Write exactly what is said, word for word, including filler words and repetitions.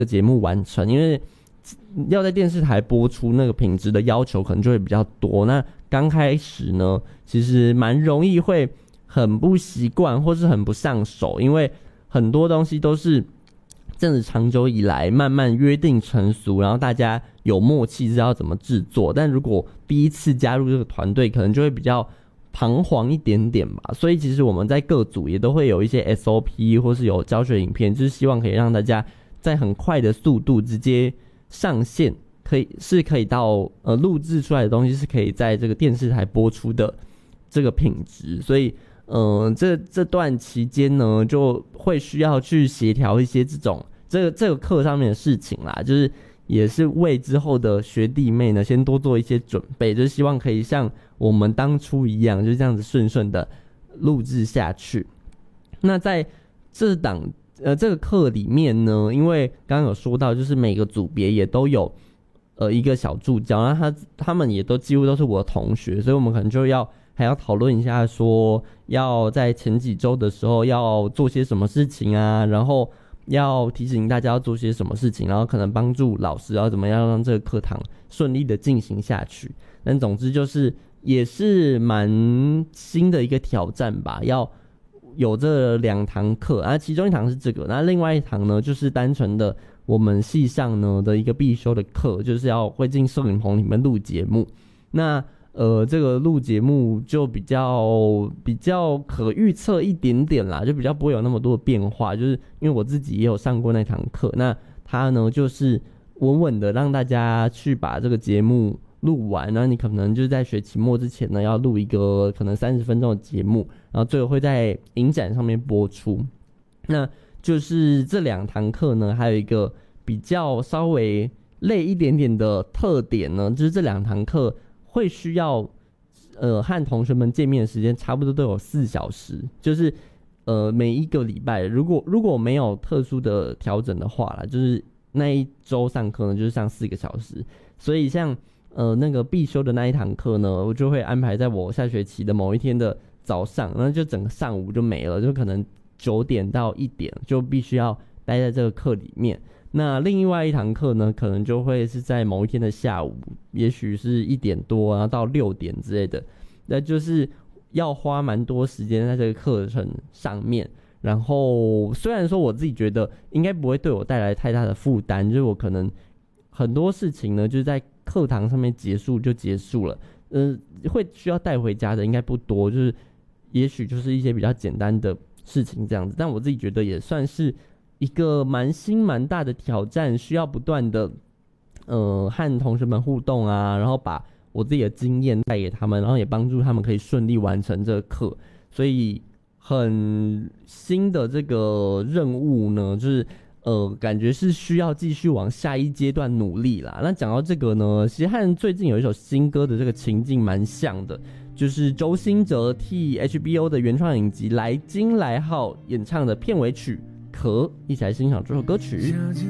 节目完成，因为要在电视台播出，那个品质的要求可能就会比较多。那刚开始呢，其实蛮容易会很不习惯，或是很不上手，因为很多东西都是这样子长久以来慢慢约定成熟，然后大家有默契知道怎么制作。但如果第一次加入这个团队，可能就会比较彷徨一点点吧。所以其实我们在各组也都会有一些 S O P 或是有教学影片，就是希望可以让大家在很快的速度直接上线，可以是可以到呃录制出来的东西是可以在这个电视台播出的这个品质。所以呃这这段期间呢，就会需要去协调一些这种这个这个课上面的事情啦，就是也是为之后的学弟妹呢先多做一些准备，就是希望可以像我们当初一样，就这样子顺顺的录制下去。那在这档呃这个课里面呢，因为刚刚有说到，就是每个组别也都有呃一个小助教，那他他们也都几乎都是我的同学，所以我们可能就要还要讨论一下，说要在前几周的时候要做些什么事情啊，然后要提醒大家要做些什么事情，然后可能帮助老师要怎么样让这个课堂顺利的进行下去。但总之就是也是蛮新的一个挑战吧，要有这两堂课啊，其中一堂是这个，那另外一堂呢就是单纯的我们系上呢的一个必修的课，就是要会进摄影棚里面录节目。那呃，这个录节目就比较比较可预测一点点啦，就比较不会有那么多的变化。就是因为我自己也有上过那堂课，那它呢就是稳稳的让大家去把这个节目录完，然后你可能就是在学期末之前呢要录一个可能三十分钟的节目，然后最后会在影展上面播出。那就是这两堂课呢，还有一个比较稍微累一点点的特点呢，就是这两堂课会需要呃和同学们见面的时间差不多都有四小时，就是呃每一个礼拜如果如果没有特殊的调整的话啦，就是那一周上课呢就是上四个小时。所以像呃那个必修的那一堂课呢，我就会安排在我下学期的某一天的早上，那就整个上午就没了，就可能九点到一点就必须要待在这个课里面。那另外一堂课呢，可能就会是在某一天的下午，也许是一点多，然后到六点之类的，那就是要花蛮多时间在这个课程上面。然后虽然说我自己觉得应该不会对我带来太大的负担，就是我可能很多事情呢，就是在课堂上面结束就结束了，呃，会需要带回家的应该不多，就是也许就是一些比较简单的事情这样子。但我自己觉得也算是一个蛮新蛮大的挑战，需要不断的呃和同学们互动啊，然后把我自己的经验带给他们，然后也帮助他们可以顺利完成这个课。所以很新的这个任务呢，就是呃感觉是需要继续往下一阶段努力啦。那讲到这个呢，其实和最近有一首新歌的这个情境蛮像的，就是周兴哲替 H B O 的原创影集《来京来号》演唱的片尾曲《壳》，一起来欣赏这首歌曲。